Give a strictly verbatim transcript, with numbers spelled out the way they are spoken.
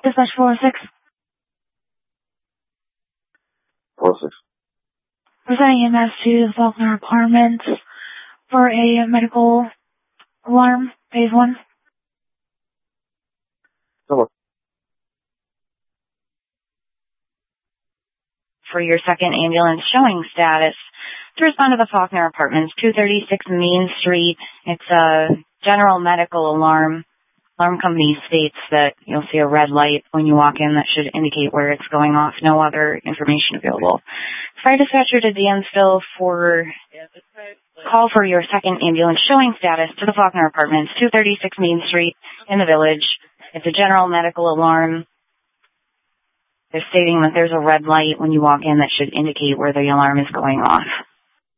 Dispatch four oh six. four oh six. Presenting E M S to the Faulkner Apartments for a medical alarm, phase one. Hello. For your second ambulance showing status to respond to the Faulkner Apartments, two thirty-six Main Street. It's a general medical alarm. Alarm company states that you'll see a red light when you walk in that should indicate where it's going off. No other information available. Fire dispatcher to Dansville for call for your second ambulance showing status to the Faulkner Apartments, two thirty-six Main Street in the Village. It's a general medical alarm. They're stating that there's a red light when you walk in that should indicate where the alarm is going off.